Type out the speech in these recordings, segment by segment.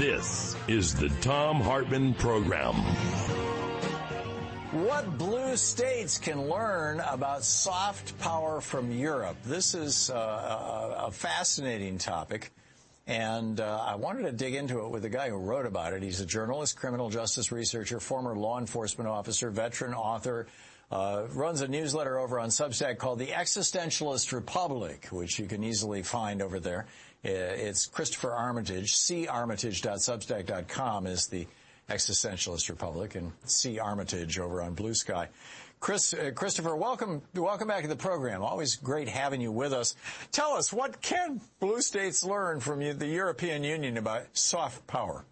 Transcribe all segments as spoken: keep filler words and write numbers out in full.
This is the Thom Hartmann Program. What blue states can learn about soft power from Europe? This is uh, a, a fascinating topic, and uh, I wanted to dig into it with the guy who wrote about it. He's a journalist, criminal justice researcher, former law enforcement officer, veteran author, uh, runs a newsletter over on Substack called The Existentialist Republic, which you can easily find over there. It's Christopher Armitage. c armitage dot substack dot com is the Existentialist Republic, and C. Armitage over on Blue Sky. Chris, uh, Christopher, welcome, welcome back to the program. Always great having you with us. Tell us, what can blue states learn from you, the European Union about soft power?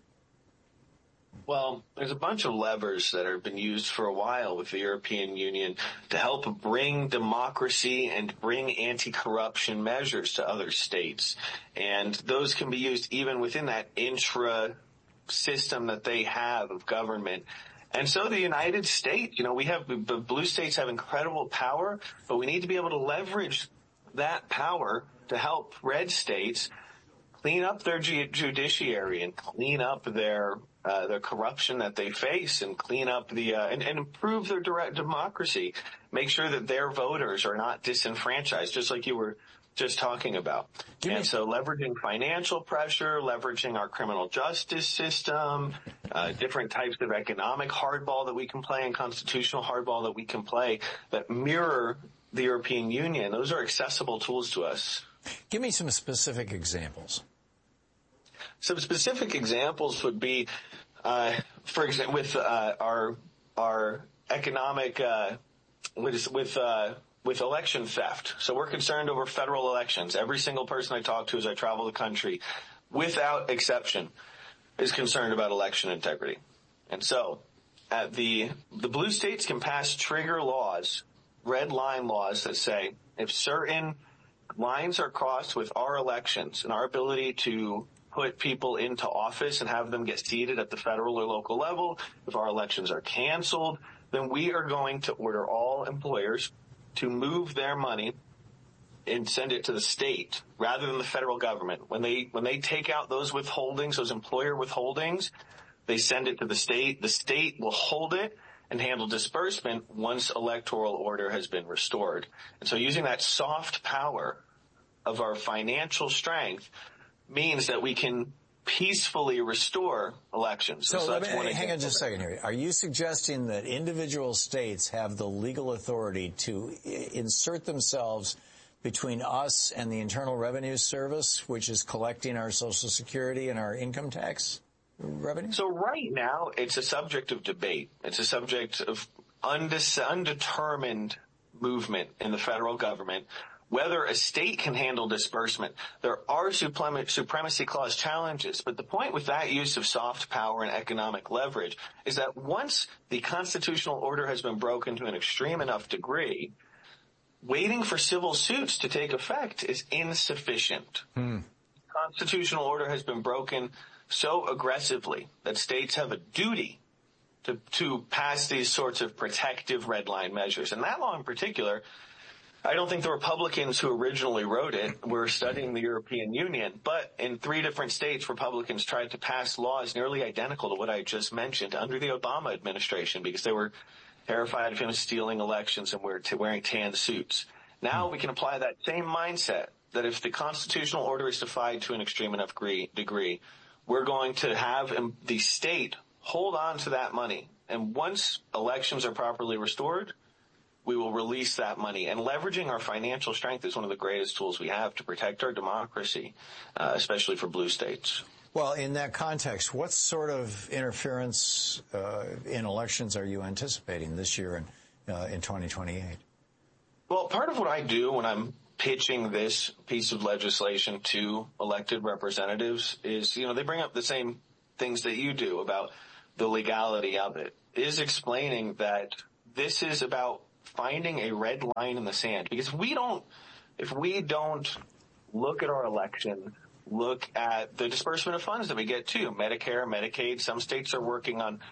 Well, there's a bunch of levers that have been used for a while with the European Union to help bring democracy and bring anti-corruption measures to other states. And those can be used even within that intra system that they have of government. And so the United States, you know, we have, the blue states have incredible power, but we need to be able to leverage that power to help red states clean up their judiciary and clean up their uh, their corruption that they face, and clean up the uh, and, and improve their direct democracy. Make sure that their voters are not disenfranchised, just like you were just talking about. Give and me- so leveraging financial pressure, leveraging our criminal justice system, uh, different types of economic hardball that we can play and constitutional hardball that we can play that mirror the European Union. Those are accessible tools to us. Give me some specific examples. Some specific examples would be, uh, for example, with uh, our our economic uh, with with uh, with election theft. So we're concerned over federal elections. Every single person I talk to as I travel the country, without exception, is concerned about election integrity. And so, at the the blue states can pass trigger laws, red line laws that say if certain lines are crossed with our elections and our ability to put people into office and have them get seated at the federal or local level, if our elections are canceled, then we are going to order all employers to move their money and send it to the state rather than the federal government. When they when they take out those withholdings, those employer withholdings, they send it to the state. The state will hold it and handle disbursement once electoral order has been restored. And so using that soft power of our financial strength means that we can peacefully restore elections. So, so let me, hang on just a second here. Are you suggesting that individual states have the legal authority to insert themselves between us and the Internal Revenue Service, which is collecting our Social Security and our income tax revenue? So right now, it's a subject of debate. It's a subject of undis- undetermined movement in the federal government. Whether a state can handle disbursement, there are suprem- supremacy clause challenges, but the point with that use of soft power and economic leverage is that once the constitutional order has been broken to an extreme enough degree, waiting for civil suits to take effect is insufficient. Hmm. Constitutional order has been broken so aggressively that states have a duty to, to pass these sorts of protective red line measures. And that law in particular, I don't think the Republicans who originally wrote it were studying the European Union, but in three different states, Republicans tried to pass laws nearly identical to what I just mentioned under the Obama administration because they were terrified of him stealing elections and wearing tan suits. Now we can apply that same mindset that if the constitutional order is defied to an extreme enough degree, we're going to have the state hold on to that money. And once elections are properly restored, we will release that money. And leveraging our financial strength is one of the greatest tools we have to protect our democracy, uh, especially for blue states. Well, in that context, what sort of interference uh, in elections are you anticipating this year and uh, in twenty twenty-eight? Well, part of what I do when I'm pitching this piece of legislation to elected representatives is, you know, they bring up the same things that you do about the legality of it, is explaining that this is about finding a red line in the sand. Because if we don't, if we don't look at our election, look at the disbursement of funds that we get too, Medicare, Medicaid, some states are working on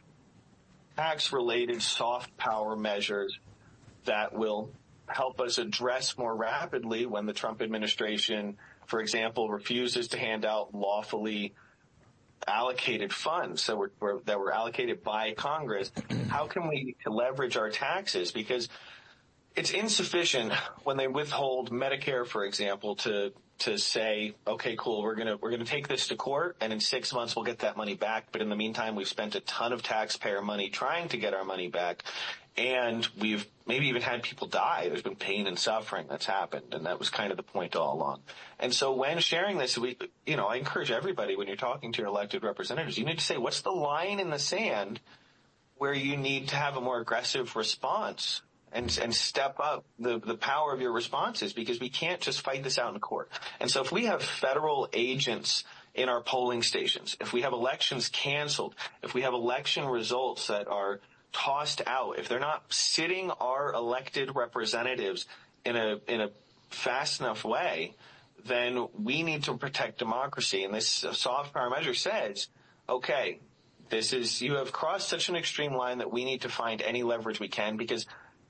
tax-related soft power measures that will help us address more rapidly when the Trump administration, for example, refuses to hand out lawfully allocated funds that were, were that were allocated by Congress. How can we leverage our taxes? Because it's insufficient when they withhold Medicare, for example, to to say, okay, cool, we're gonna we're gonna take this to court, and in six months we'll get that money back. But in the meantime, we've spent a ton of taxpayer money trying to get our money back, and we've maybe even had people die. There's been pain and suffering that's happened, and that was kind of the point all along. And so when sharing this, we, you know, I encourage everybody when you're talking to your elected representatives, you need to say, what's the line in the sand where you need to have a more aggressive response? And, and step up the, the power of your responses, because we can't just fight this out in court. And so if we have federal agents in our polling stations, if we have elections canceled, if we have election results that are tossed out, if they're not sitting our elected representatives in a, in a fast enough way, then we need to protect democracy. And this soft power measure says, okay, this is, you have crossed such an extreme line that we need to find any leverage we can, because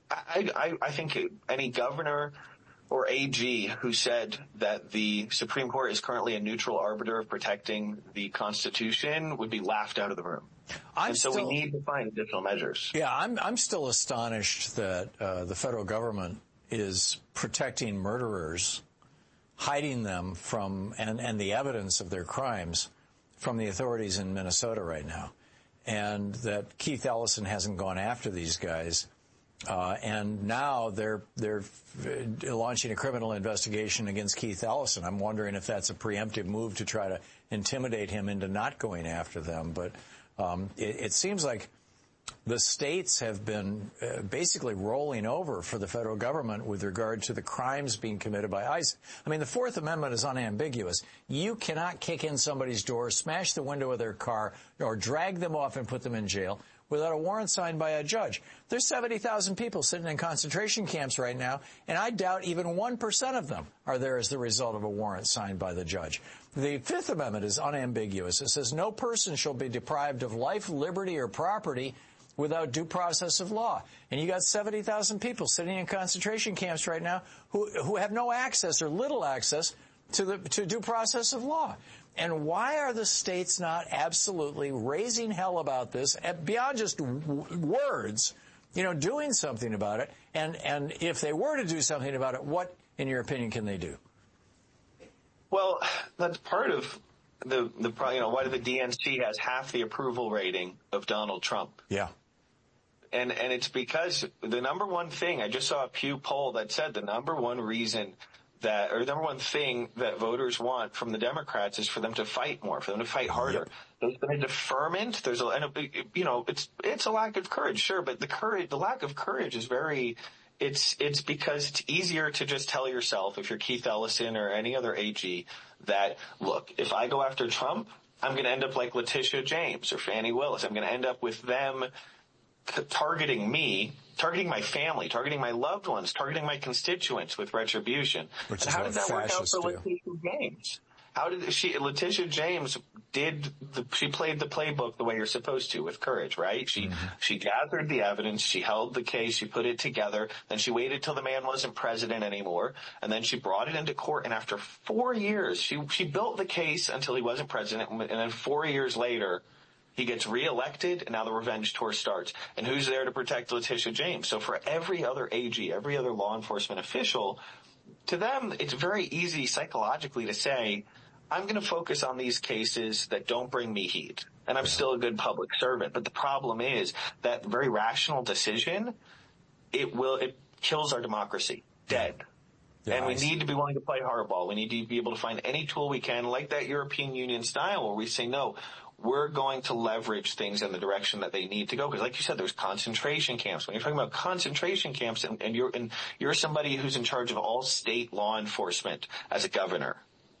I, I, I think any governor or A G who said that the Supreme Court is currently a neutral arbiter of protecting the Constitution would be laughed out of the room. I'm and so still, we need to find additional measures. Yeah, I'm, I'm still astonished that uh, the federal government is protecting murderers, hiding them from, and, and the evidence of their crimes from the authorities in Minnesota right now. And that Keith Ellison hasn't gone after these guys. Uh, and now they're they're launching a criminal investigation against Keith Ellison. I'm wondering if that's a preemptive move to try to intimidate him into not going after them. But um, it, it seems like the states have been uh, basically rolling over for the federal government with regard to the crimes being committed by ICE. I mean, the Fourth Amendment is unambiguous. You cannot kick in somebody's door, smash the window of their car, or drag them off and put them in jail without a warrant signed by a judge. There's seventy thousand people sitting in concentration camps right now, and I doubt even one percent of them are there as the result of a warrant signed by the judge. The Fifth Amendment is unambiguous. It says no person shall be deprived of life, liberty, or property without due process of law. And you got seventy thousand people sitting in concentration camps right now who, who have no access or little access to the to due process of law. And why are the states not absolutely raising hell about this, beyond just w- words, you know, doing something about it? And and if they were to do something about it, what, in your opinion, can they do? Well, that's part of the, the you know, why the D N C has half the approval rating of Donald Trump. Yeah. And and it's because the number one thing, I just saw a Pew poll that said the number one reason that, or the number one thing that voters want from the Democrats is for them to fight more, for them to fight harder. Yep. There's been a deferment. There's a, and a, you know, it's, it's a lack of courage, sure, but the courage, the lack of courage is very, it's, it's because it's easier to just tell yourself, if you're Keith Ellison or any other A G, that, look, if I go after Trump, I'm going to end up like Letitia James or Fannie Willis. I'm going to end up with them targeting me, targeting my family, targeting my loved ones, targeting my constituents with retribution. Which and how did that work out for Letitia James? How did she, Letitia James did the, she played the playbook the way you're supposed to, with courage, right? She, mm-hmm. she gathered the evidence, she held the case, she put it together, then she waited till the man wasn't president anymore, and then she brought it into court, and after four years, she, she built the case until he wasn't president, and then four years later, he gets reelected, and now the revenge tour starts. And who's there to protect Letitia James? So for every other A G, every other law enforcement official, to them, it's very easy psychologically to say, I'm going to focus on these cases that don't bring me heat, and I'm still a good public servant. But the problem is that very rational decision, it will, it kills our democracy. Dead. Yeah, and we need to be willing to play hardball. We need to be able to find any tool we can, like that European Union style, where we say, no, we're going to leverage things in the direction that they need to go. Because like you said, there's concentration camps. When you're talking about concentration camps, and, and you're and you're somebody who's in charge of all state law enforcement as a governor,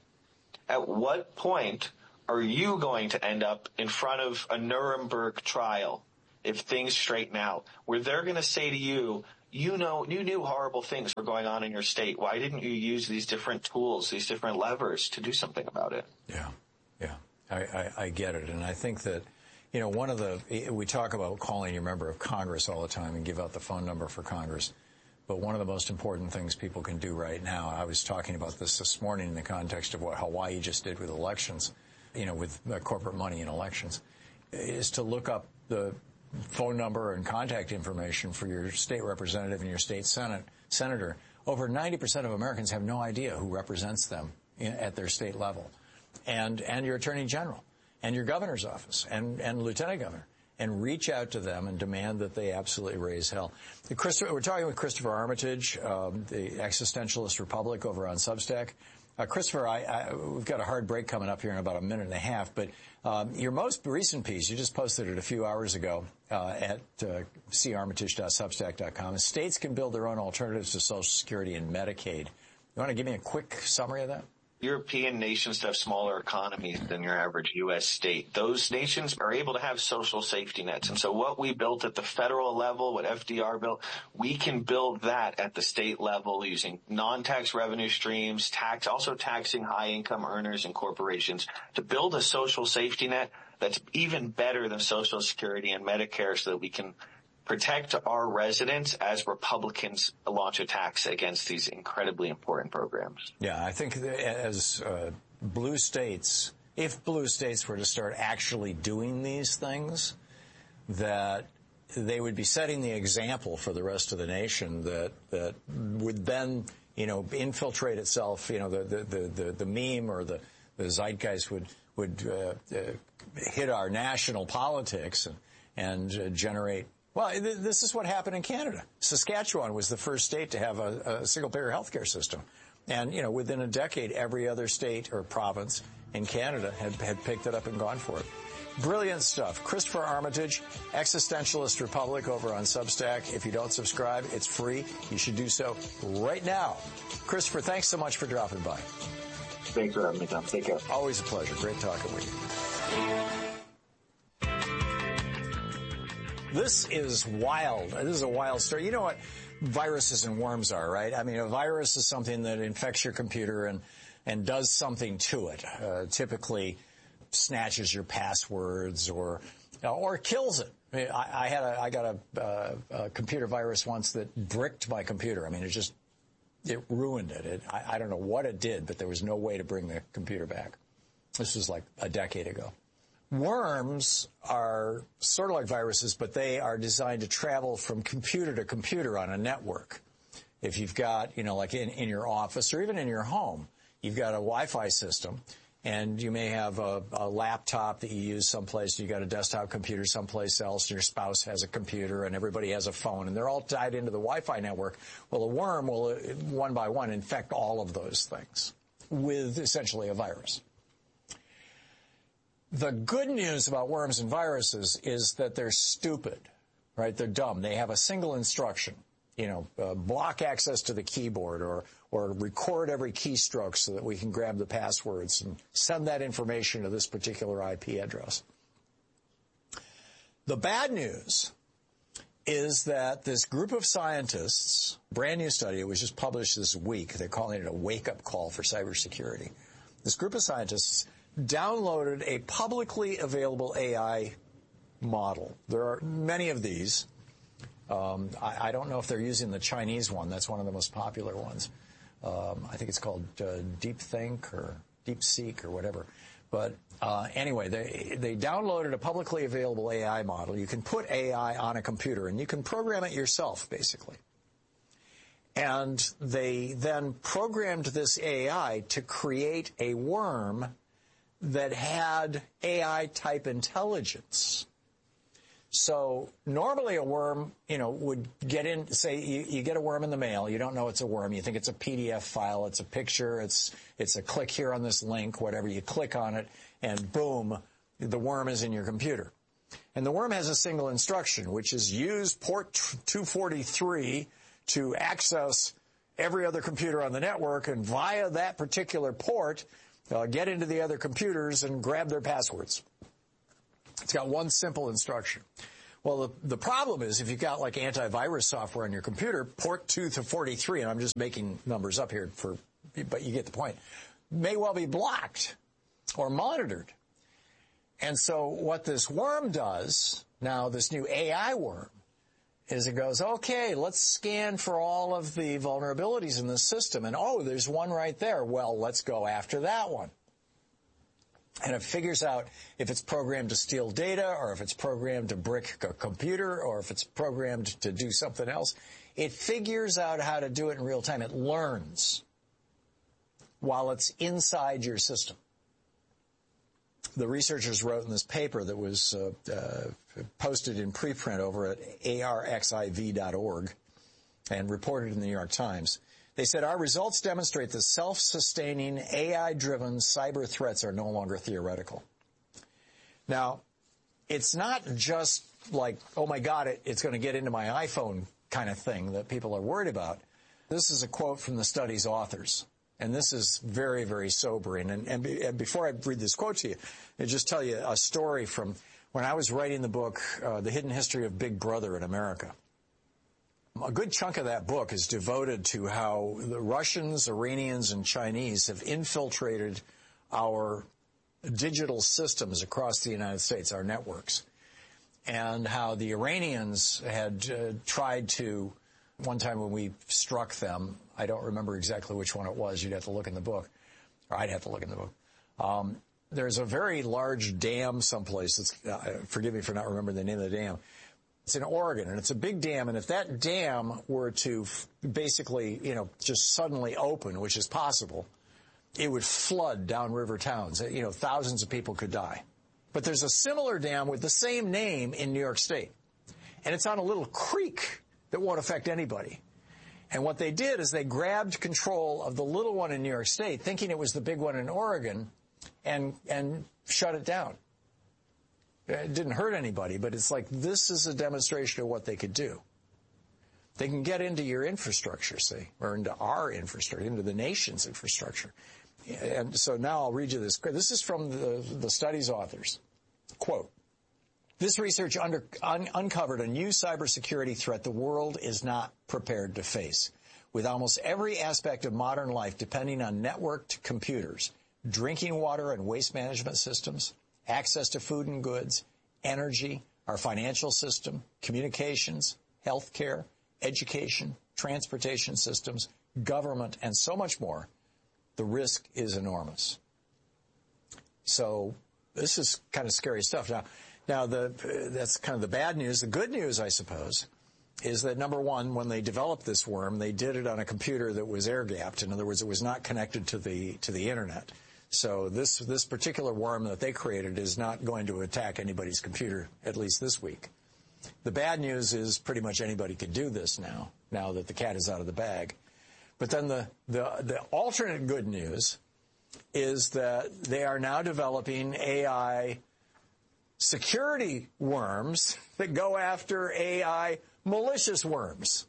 at what point are you going to end up in front of a Nuremberg trial if things straighten out, where they're going to say to you, you know, you knew horrible things were going on in your state. Why didn't you use these different tools, these different levers to do something about it? Yeah, yeah. I, I, I get it. And I think that, you know, one of the, we talk about calling your member of Congress all the time and give out the phone number for Congress. But one of the most important things people can do right now, I was talking about this this morning in the context of what Hawaii just did with elections. you know, with uh, corporate money in elections, is to look up the phone number and contact information for your state representative and your state senate senator. Over ninety percent of Americans have no idea who represents them in, at their state level. And, and your attorney general and your governor's office and, and lieutenant governor, and reach out to them and demand that they absolutely raise hell. The Christopher, we're talking with Christopher Armitage, um, the Existentialist Republic over on Substack. Uh, Christopher, I, I, we've got a hard break coming up here in about a minute and a half, but um, your most recent piece, you just posted it a few hours ago uh, at uh, c armitage dot substack dot com. States can build their own alternatives to Social Security and Medicaid. You want to give me a quick summary of that? European nations have smaller economies than your average U S state. Those nations are able to have social safety nets. And so what we built at the federal level, what F D R built, we can build that at the state level using non-tax revenue streams, tax, also taxing high-income earners and corporations to build a social safety net that's even better than Social Security and Medicare so that we can protect our residents as Republicans launch attacks against these incredibly important programs. Yeah, I think as uh, blue states, if blue states were to start actually doing these things, that they would be setting the example for the rest of the nation that that would then, you know, infiltrate itself. You know, the the the, the, the meme or the, the zeitgeist would would uh, uh, hit our national politics and and uh, generate. Well, th- this is what happened in Canada. Saskatchewan was the first state to have a, a single-payer health care system. And, you know, within a decade, every other state or province in Canada had, had picked it up and gone for it. Brilliant stuff. Christopher Armitage, Existentialist Republic over on Substack. If you don't subscribe, it's free. You should do so right now. Christopher, thanks so much for dropping by. Thanks for having me, Tom. Take care. Always a pleasure. Great talking with you. This is wild. This is a wild story. You know what viruses and worms are, right? I mean, a virus is something that infects your computer and, and does something to it. Uh, typically snatches your passwords or, or kills it. I, mean, I, I had a, I got a, uh, a computer virus once that bricked my computer. I mean, it just, it ruined it. it I, I don't know what it did, but there was no way to bring the computer back. This was like a decade ago. Worms are sort of like viruses, but they are designed to travel from computer to computer on a network. If you've got, you know, like in, in your office or even in your home, you've got a Wi-Fi system, and you may have a, a laptop that you use someplace, and you've got a desktop computer someplace else, and your spouse has a computer, and everybody has a phone, and they're all tied into the Wi-Fi network. Well, a worm will, one by one, infect all of those things with essentially a virus. The good news about worms and viruses is that they're stupid, right? They're dumb. They have a single instruction, you know, uh, block access to the keyboard or, or record every keystroke so that we can grab the passwords and send that information to this particular I P address. The bad news is that this group of scientists, brand new study, it was just published this week. They're calling it a wake-up call for cybersecurity. This group of scientists downloaded a publicly available A I model. There are many of these. Um, I, I don't know if they're using the Chinese one. That's one of the most popular ones. Um, I think it's called uh, DeepThink or DeepSeek or whatever. But uh, anyway, they they downloaded a publicly available A I model. You can put A I on a computer, and you can program it yourself, basically. And they then programmed this A I to create a worm that had A I-type intelligence. So normally a worm, you know, would get in, say you, you get a worm in the mail, you don't know it's a worm, you think it's a P D F file, it's a picture, it's it's a click here on this link, whatever, you click on it, and boom, the worm is in your computer. And the worm has a single instruction, which is use port two forty-three to access every other computer on the network, and via that particular port, Uh, get into the other computers and grab their passwords. It's got one simple instruction. Well, the, the problem is if you've got like antivirus software on your computer, port two forty-three, and I'm just making numbers up here, for, but you get the point, may well be blocked or monitored. And so what this worm does, now this new A I worm, is it goes, okay, let's scan for all of the vulnerabilities in the system. And, oh, there's one right there. Well, let's go after that one. And it figures out if it's programmed to steal data or if it's programmed to brick a computer or if it's programmed to do something else. It figures out how to do it in real time. It learns while it's inside your system. The researchers wrote in this paper that was uh, uh, posted in preprint over at A R X I V dot org and reported in the New York Times. They said, our results demonstrate that self-sustaining, A I-driven cyber threats are no longer theoretical. Now, it's not just like, oh, my God, it, it's going to get into my iPhone kind of thing that people are worried about. This is a quote from the study's authors. And this is very, very sobering. And, and, be, and before I read this quote to you, I'll just tell you a story from when I was writing the book, uh, The Hidden History of Big Brother in America. A good chunk of that book is devoted to how the Russians, Iranians, and Chinese have infiltrated our digital systems across the United States, our networks, and how the Iranians had uh, tried to, one time when we struck them, I don't remember exactly which one it was, you'd have to look in the book, or I'd have to look in the book. Um, there's a very large dam someplace, that's, uh, forgive me for not remembering the name of the dam. It's in Oregon, and it's a big dam, and if that dam were to f- basically, you know, just suddenly open, which is possible, it would flood downriver towns. You know, thousands of people could die. But there's a similar dam with the same name in New York State, and it's on a little creek that won't affect anybody. And what they did is they grabbed control of the little one in New York State, thinking it was the big one in Oregon, and and shut it down. It didn't hurt anybody, but it's like this is a demonstration of what they could do. They can get into your infrastructure, see, or into our infrastructure, into the nation's infrastructure. And so now I'll read you this. This is from the, the study's authors. Quote, this research under, un, uncovered a new cybersecurity threat the world is not prepared to face, with almost every aspect of modern life depending on networked computers, drinking water and waste management systems, access to food and goods, energy, our financial system, communications, healthcare, education, transportation systems, government, and so much more. The risk is enormous. So this is kind of scary stuff. Now, now the that's kind of the bad news. The good news, I suppose, is that, number one, when they developed this worm, they did it on a computer that was air-gapped. In other words, it was not connected to the to the Internet. So this this particular worm that they created is not going to attack anybody's computer, at least this week. The bad news is pretty much anybody could do this now, now that the cat is out of the bag. But then the, the, the alternate good news is that they are now developing A I security worms that go after A I malicious worms.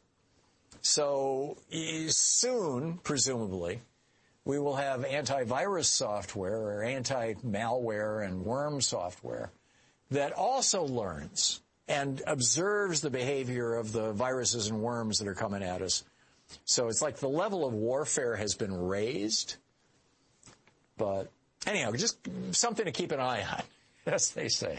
So soon, presumably, we will have antivirus software or anti-malware and worm software that also learns and observes the behavior of the viruses and worms that are coming at us. So it's like the level of warfare has been raised. But anyhow, just something to keep an eye on, as they say.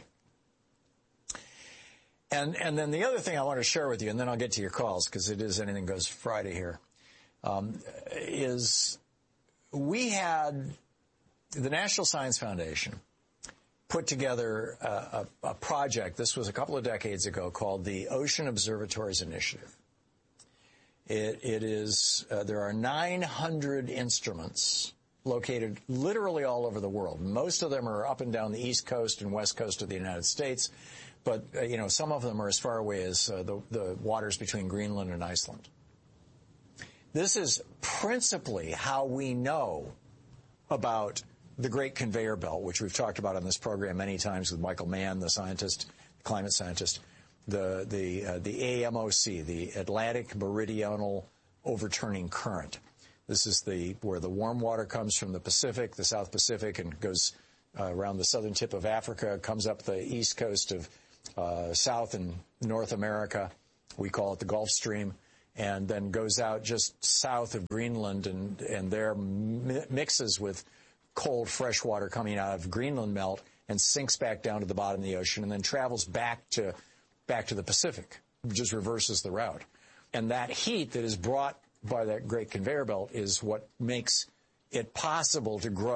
And and then the other thing I want to share with you, and then I'll get to your calls because it is Anything Goes Friday here, um, is we had the National Science Foundation put together a, a, a project, this was a couple of decades ago, called the Ocean Observatories Initiative. It, it is, uh, there are nine hundred instruments located literally all over the world. Most of them are up and down the East Coast and West Coast of the United States, but, uh, you know, some of them are as far away as uh, the, the waters between Greenland and Iceland. This is principally how we know about the Great Conveyor Belt, which we've talked about on this program many times with Michael Mann, the scientist, climate scientist, the the uh, the A M O C, the Atlantic Meridional Overturning Current. This is the where the warm water comes from the Pacific, the South Pacific, and goes uh, around the southern tip of Africa, comes up the east coast of uh, South and North America. We call it the Gulf Stream. And then goes out just south of Greenland and, and there mi- mixes with cold fresh water coming out of Greenland melt and sinks back down to the bottom of the ocean and then travels back to back to the Pacific, just reverses the route. And that heat that is brought by that Great Conveyor Belt is what makes it possible to grow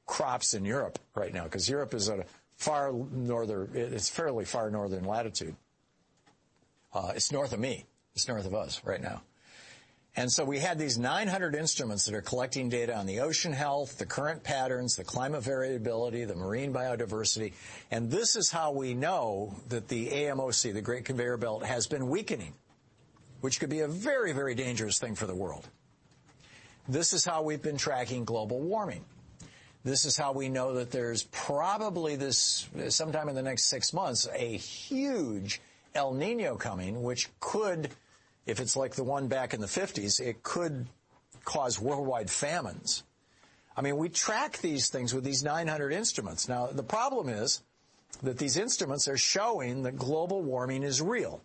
crops in Europe right now, because Europe is at a far northern, it's fairly far northern latitude. Uh, it's north of me. It's north of us right now. And so we had these nine hundred instruments that are collecting data on the ocean health, the current patterns, the climate variability, the marine biodiversity. And this is how we know that the A M O C, the Great Conveyor Belt, has been weakening, which could be a very, very dangerous thing for the world. This is how we've been tracking global warming. This is how we know that there's probably this, sometime in the next six months, a huge El Nino coming, which could, if it's like the one back in the fifties, it could cause worldwide famines. I mean, we track these things with these nine hundred instruments. Now, the problem is that these instruments are showing that global warming is real.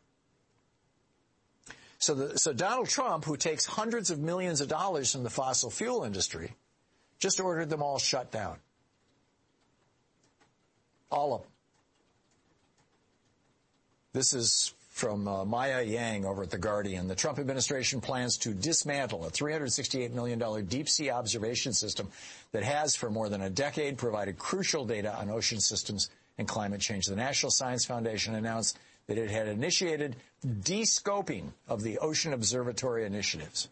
So, the, so Donald Trump, who takes hundreds of millions of dollars from the fossil fuel industry, just ordered them all shut down. All of them. This is from uh, Maya Yang over at The Guardian. The Trump administration plans to dismantle a three hundred sixty-eight million dollars deep-sea observation system that has, for more than a decade, provided crucial data on ocean systems and climate change. The National Science Foundation announced that it had initiated de-scoping of the Ocean Observatory initiatives.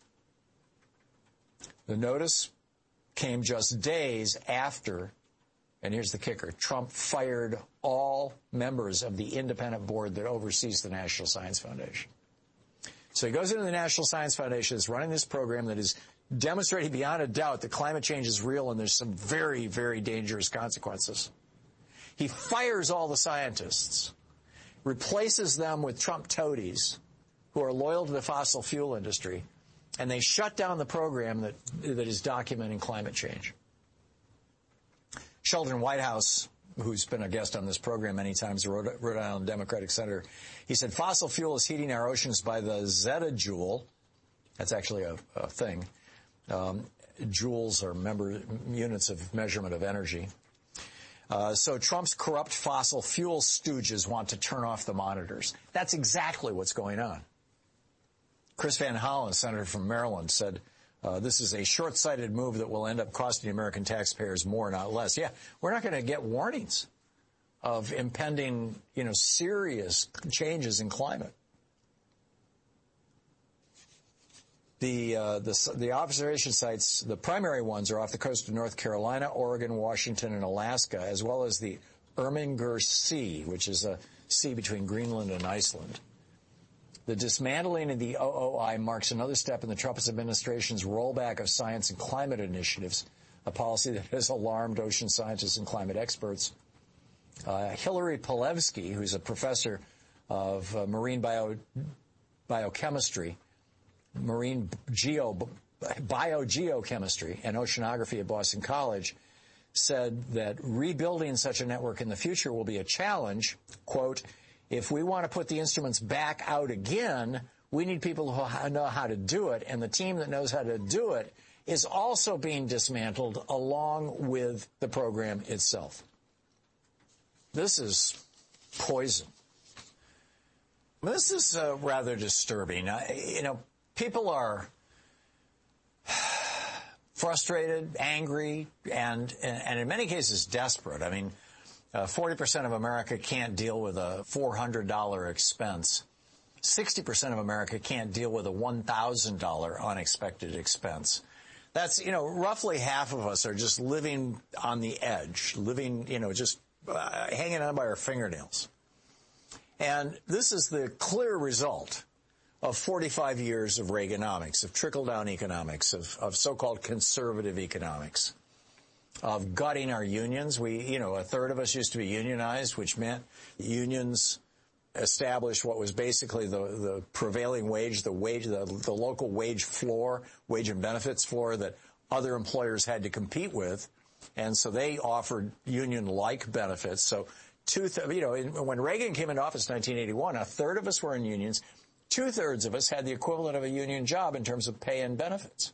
The notice came just days after, and here's the kicker, Trump fired all members of the independent board that oversees the National Science Foundation. So he goes into the National Science Foundation, is running this program that is demonstrating beyond a doubt that climate change is real and there's some very, very dangerous consequences. He fires all the scientists, replaces them with Trump toadies who are loyal to the fossil fuel industry, and they shut down the program that that is documenting climate change. Sheldon Whitehouse, who's been a guest on this program many times, a Rhode, Rhode Island Democratic senator, he said, fossil fuel is heating our oceans by the zettajoule. That's actually a, a thing. Um, joules are member, units of measurement of energy. Uh, so Trump's corrupt fossil fuel stooges want to turn off the monitors. That's exactly what's going on. Chris Van Hollen, senator from Maryland, said, uh, this is a short-sighted move that will end up costing American taxpayers more, not less. Yeah, we're not going to get warnings of impending, you know, serious changes in climate. The, uh, the, the observation sites, the primary ones are off the coast of North Carolina, Oregon, Washington, and Alaska, as well as the Irminger Sea, which is a sea between Greenland and Iceland. The dismantling of the O O I marks another step in the Trump administration's rollback of science and climate initiatives, a policy that has alarmed ocean scientists and climate experts. Uh, Hillary Polevsky, who's a professor of uh, marine bio, biochemistry, marine geo, biogeochemistry and oceanography at Boston College, said that rebuilding such a network in the future will be a challenge. Quote, if we want to put the instruments back out again, we need people who know how to do it, and the team that knows how to do it is also being dismantled along with the program itself. This is poison. This is uh, rather disturbing. I, you know, people are frustrated, angry, and, and in many cases desperate. I mean, uh, forty percent of America can't deal with a four hundred dollars expense. sixty percent of America can't deal with a one thousand dollars unexpected expense. That's, you know, roughly half of us are just living on the edge, living, you know, just uh, hanging on by our fingernails. And this is the clear result of forty-five years of Reaganomics, of trickle-down economics, of, of so-called conservative economics, of gutting our unions. We, you know, a third of us used to be unionized, which meant unions established what was basically the, the prevailing wage, the wage, the, the local wage floor, wage and benefits floor that other employers had to compete with. And so they offered union-like benefits. So two, th- you know, when Reagan came into office in nineteen eighty-one, a third of us were in unions. Two-thirds of us had the equivalent of a union job in terms of pay and benefits.